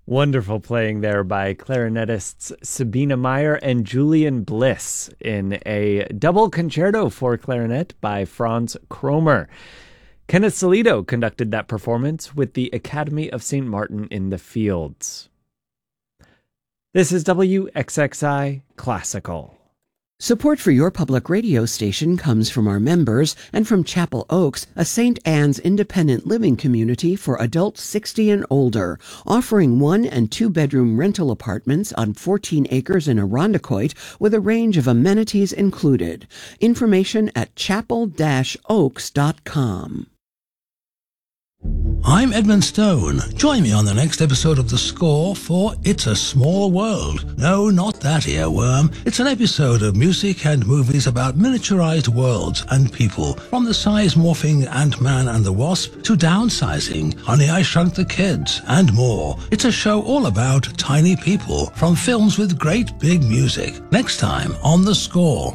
Wonderful playing there by clarinetists Sabina Meyer and Julian Bliss in a double concerto for clarinet by Franz Kromer. Kenneth Salido conducted that performance with the Academy of St. Martin in the Fields. This is WXXI Classical. Support for your public radio station comes from our members and from Chapel Oaks, a St. Anne's independent living community for adults 60 and older, offering 1- and 2-bedroom rental apartments on 14 acres in Irondequoit with a range of amenities included. Information at chapel-oaks.com. I'm Edmund Stone. Join me on the next episode of The Score for It's a Small World. No, not that earworm. It's an episode of music and movies about miniaturized worlds and people, from the size-morphing Ant-Man and the Wasp to downsizing, Honey, I Shrunk the Kids, and more. It's a show all about tiny people from films with great big music. Next time on The Score.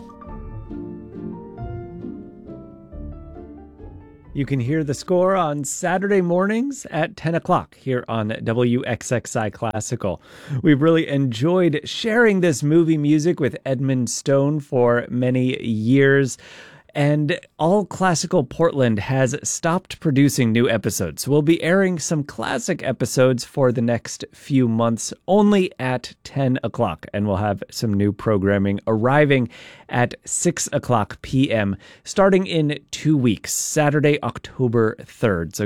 You can hear The Score on Saturday mornings at 10 o'clock here on WXXI Classical. We've really enjoyed sharing this movie music with Edmund Stone for many years. And All Classical Portland has stopped producing new episodes. So we'll be airing some classic episodes for the next few months only at 10 o'clock. And we'll have some new programming arriving at 6 o'clock p.m. starting in 2 weeks, Saturday, October 3rd. So